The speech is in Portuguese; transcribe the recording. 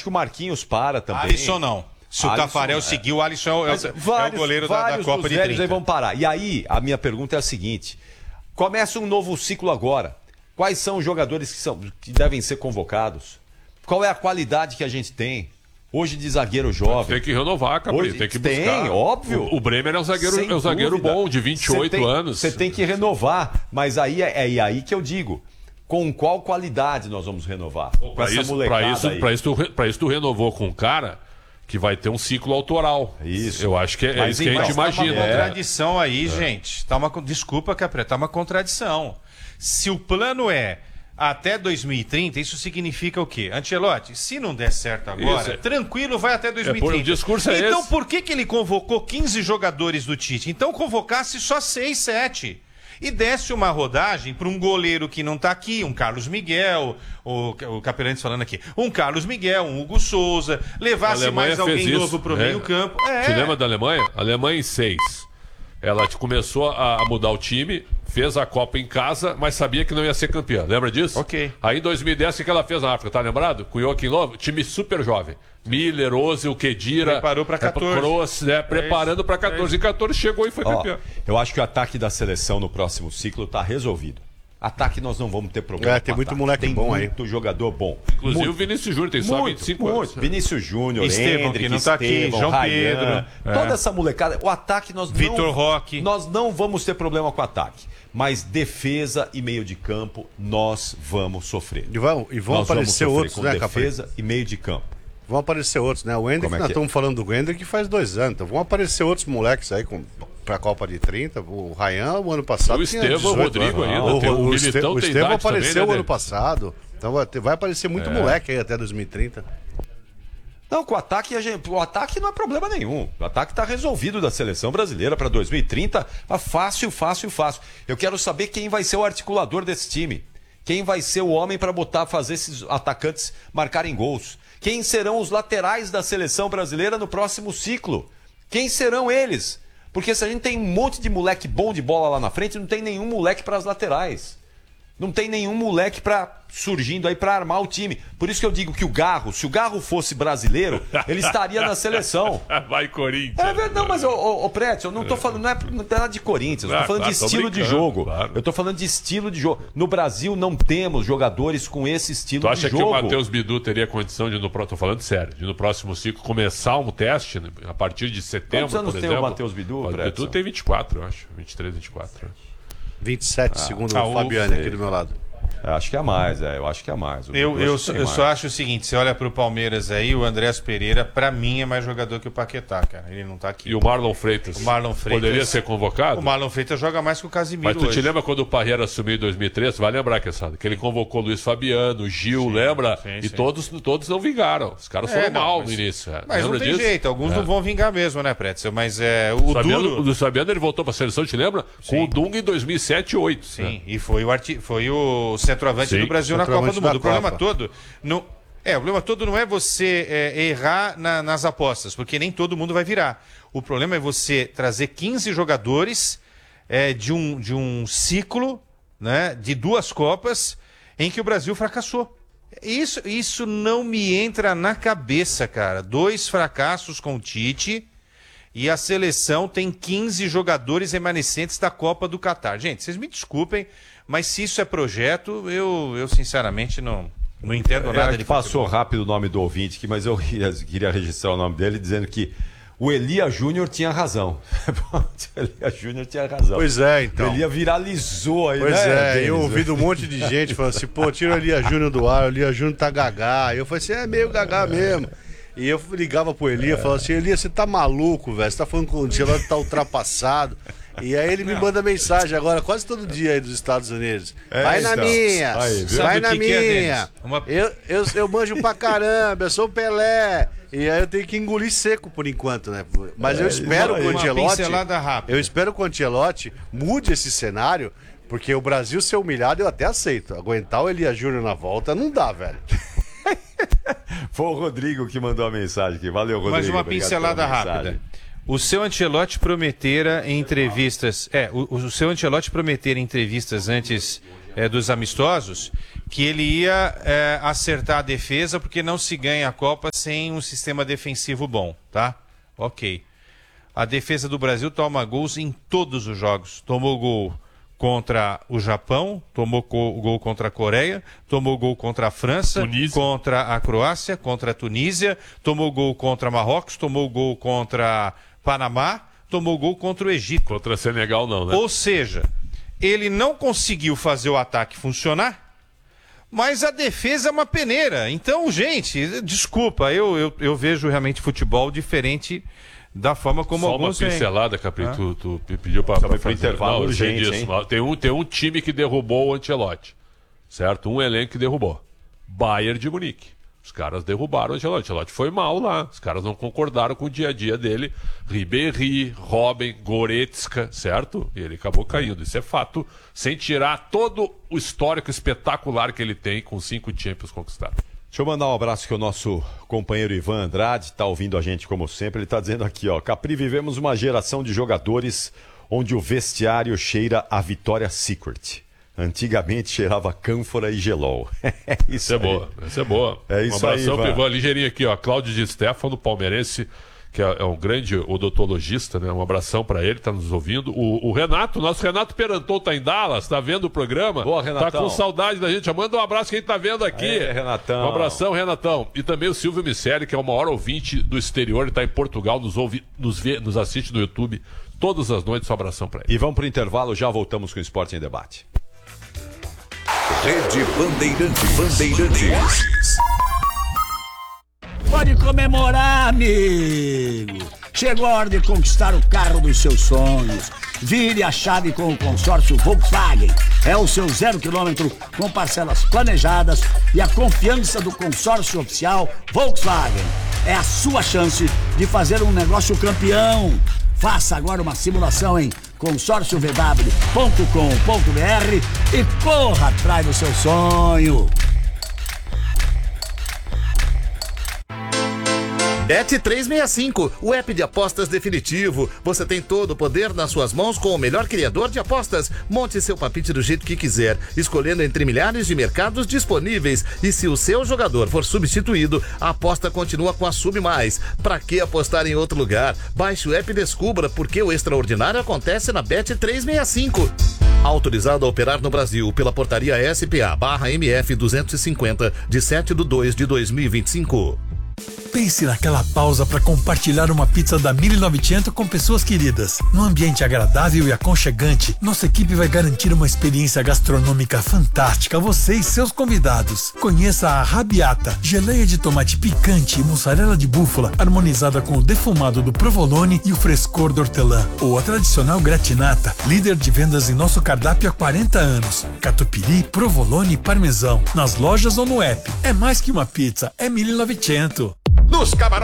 acho que o Marquinhos para também. Alisson não. Se o Tafarel seguir, o Alisson é o goleiro da Copa de 30. Aí vão parar. E aí, a minha pergunta é a seguinte. Começa um novo ciclo agora. Quais são os jogadores que devem ser convocados? Qual é a qualidade que a gente tem? Hoje de zagueiro jovem. Tem que renovar, Capri, tem que buscar. Tem, óbvio. O Bremer é um zagueiro bom, de 28 anos. Você tem que renovar, mas aí é aí que eu digo. Com qual qualidade nós vamos renovar? Com essa molecada aí. Pra isso tu renovou com um cara que vai ter um ciclo autoral. Isso. Eu acho que é isso que a gente imagina. Tá uma contradição aí, gente. Desculpa, Capri, tá uma contradição. Se o plano é até 2030, isso significa o quê? Ancelotti, se não der certo agora, tranquilo, vai até 2030. O discurso é então esse. por que ele convocou 15 jogadores do Tite? Então convocasse só 6, 7. E desse uma rodagem para um goleiro que não está aqui, um Carlos Miguel, o Capelani falando aqui, um Carlos Miguel, um Hugo Souza, levasse mais alguém novo para o meio-campo. Te lembra da Alemanha? A Alemanha em 6. Ela começou a mudar o time, fez a Copa em casa, mas sabia que não ia ser campeã. Lembra disso? Ok. Aí em 2010, o que ela fez na África? Tá lembrado? Com o Joaquim Löw, time super jovem. Miller, Ozil, Khedira. Preparou para 14. Kroos, preparando para 14. E 14 chegou e foi campeão. Eu acho que o ataque da seleção no próximo ciclo está resolvido. Ataque nós não vamos ter problema. Tem muito moleque bom aí. Tem muito jogador bom. Inclusive o Vinícius Júnior tem só 25 anos. Vinícius Júnior, Estevão, que não está aqui, João Pedro. Toda essa molecada. O ataque Vitor Roque. Nós não vamos ter problema com o ataque. Mas defesa e meio de campo, nós vamos sofrer. E vão aparecer outros, com né, defesa e meio de campo. Vão aparecer outros, né? O Hendrick, nós estamos falando do Hendrick faz 2 anos. Então vão aparecer outros moleques aí pra Copa de 30. O Ryan, o ano passado. O Estevão, o Rodrigo ainda. O Estevão apareceu o ano passado. Então vai aparecer muito moleque aí até 2030. Não, com o ataque, o ataque não é problema nenhum. O ataque está resolvido da seleção brasileira para 2030. Fácil. Eu quero saber quem vai ser o articulador desse time. Quem vai ser o homem para fazer esses atacantes marcarem gols. Quem serão os laterais da seleção brasileira no próximo ciclo? Quem serão eles? Porque se a gente tem um monte de moleque bom de bola lá na frente, não tem nenhum moleque para as laterais. Não tem nenhum moleque surgindo aí para armar o time. Por isso que eu digo que se o Garro fosse brasileiro, ele estaria na seleção. Vai, Corinthians. É verdade, não, mas, Prétio, eu não tô falando, não é nada de Corinthians, eu tô falando de estilo de jogo. Claro. Eu tô falando de estilo de jogo. No Brasil não temos jogadores com esse estilo de jogo. Tu acha que o Matheus Bidu teria condição de, tô falando sério, de no próximo ciclo começar um teste a partir de setembro, Quantos anos por tem exemplo? o Matheus Bidu, O Bidu tem 24, eu acho. 23, 24. 27, segundo o Fabiano aqui do meu lado. Acho que é mais, eu acho que é mais. Eu só acho o seguinte, você olha pro Palmeiras aí, o Andrés Pereira, pra mim, é mais jogador que o Paquetá, cara. Ele não tá aqui. E o Marlon Freitas? Poderia ser convocado? O Marlon Freitas joga mais que o Casimiro. Mas tu te lembra quando o Parreira assumiu em 2003? Vai lembrar, que ele convocou o Luiz Fabiano, o Gil, lembra? Sim. Todos não vingaram. Os caras foram mal no início. Mas lembra não tem disso? jeito, alguns não vão vingar mesmo, né, Pretzel? Mas o Luiz Fabiano, ele voltou pra seleção, te lembra? Com o Dunga em 2007 e 2008. Sim, e foi o centroavante do Brasil na Copa do Mundo. O problema todo não é você errar nas apostas, porque nem todo mundo vai virar. O problema é você trazer 15 jogadores de um ciclo, né, de 2 Copas em que o Brasil fracassou. Isso não me entra na cabeça, cara. 2 fracassos com o Tite e a seleção tem 15 jogadores remanescentes da Copa do Catar. Gente, vocês me desculpem, mas se isso é projeto, eu sinceramente não entendo nada de Passou rápido o nome do ouvinte aqui, mas eu queria registrar o nome dele dizendo que o Elia Júnior tinha razão. O Elia Júnior tinha razão. Pois é, então. O Elia viralizou aí, pois né? Eu ouvi de um monte de gente falando assim, tira o Elia Júnior do ar, o Elia Júnior tá gagá. Eu falei assim, é meio gagá mesmo. E eu ligava pro Elia e falava assim, Elia, você tá maluco, velho? Você tá falando que o Ancelotti tá ultrapassado. E aí ele me manda mensagem agora, quase todo dia aí dos Estados Unidos. Vai na minha, vai na minha. Eu manjo pra caramba, eu sou o Pelé. E aí eu tenho que engolir seco por enquanto, né? Mas eu espero que o Ancelotti. Eu espero que o Ancelotti mude esse cenário, porque o Brasil ser humilhado eu até aceito. Aguentar o Elia Júnior na volta não dá, velho. Foi o Rodrigo que mandou a mensagem aqui. Valeu, Rodrigo. Mais uma pincelada rápida. O seu Ancelotti prometera em entrevistas. O seu Ancelotti prometera em entrevistas antes dos amistosos, que ele ia acertar a defesa, porque não se ganha a Copa sem um sistema defensivo bom, tá? Ok. A defesa do Brasil toma gols em todos os jogos. Tomou gol contra o Japão, tomou gol contra a Coreia, tomou gol contra a França, contra a Croácia, contra a Tunísia, tomou gol contra Marrocos, tomou gol contra Panamá, tomou gol contra o Egito. Contra Senegal não, né? Ou seja, ele não conseguiu fazer o ataque funcionar, mas a defesa é uma peneira. Então, gente, desculpa, eu vejo realmente futebol diferente da forma como só alguns uma pincelada, Capri, tu pediu para fazer intervalo urgente, disso. Tem um time que derrubou o Ancelotti, certo? Um elenco que derrubou. Bayern de Munique. Os caras derrubaram o Ancelotti. O Ancelotti foi mal lá. Os caras não concordaram com o dia a dia dele. Ribéry, Robben, Goretzka, certo? E ele acabou caindo. Isso é fato, sem tirar todo o histórico espetacular que ele tem com 5 Champions conquistados. Deixa eu mandar um abraço que o nosso companheiro Ivan Andrade está ouvindo a gente como sempre. Ele está dizendo aqui, ó, Capri, vivemos uma geração de jogadores onde o vestiário cheira a Victoria's Secret. Antigamente cheirava cânfora e gelol. Isso é boa, isso é boa. É isso aí, um abração pro Ivan, ligeirinho aqui, ó, Cláudio de Stefano, palmeirense, que é um grande odontologista, né? Um abração para ele, tá nos ouvindo. O Renato, nosso Renato Peranton tá em Dallas, tá vendo o programa. Boa, Renatão. Tá com saudade da gente. Manda um abraço quem tá vendo aqui. Renatão. Um abração, Renatão. E também o Silvio Miceli, que é o maior ouvinte do exterior, ele tá em Portugal, nos ouve, nos assiste no YouTube todas as noites. Um abração para ele. E vamos pro intervalo, já voltamos com o Esporte em Debate. Rede Bandeirantes. Pode comemorar, amigo! Chegou a hora de conquistar o carro dos seus sonhos. Vire a chave com o consórcio Volkswagen. É o seu 0 km com parcelas planejadas e a confiança do consórcio oficial Volkswagen. É a sua chance de fazer um negócio campeão. Faça agora uma simulação em consórciovw.com.br e corra atrás do seu sonho. Bet365, o app de apostas definitivo. Você tem todo o poder nas suas mãos com o melhor criador de apostas. Monte seu palpite do jeito que quiser, escolhendo entre milhares de mercados disponíveis. E se o seu jogador for substituído, a aposta continua com a Sub+. Pra que apostar em outro lugar? Baixe o app e descubra porque o extraordinário acontece na Bet365. Autorizado a operar no Brasil pela portaria SPA/MF 250 de 7/2/2025. Pense naquela pausa para compartilhar uma pizza da 1900 com pessoas queridas. Num ambiente agradável e aconchegante, nossa equipe vai garantir uma experiência gastronômica fantástica a você e seus convidados. Conheça a Arrabbiata, geleia de tomate picante e mussarela de búfala, harmonizada com o defumado do provolone e o frescor do hortelã. Ou a tradicional gratinata, líder de vendas em nosso cardápio há 40 anos. Catupiry, provolone e parmesão. Nas lojas ou no app. É mais que uma pizza, é 1900. Nos camarotes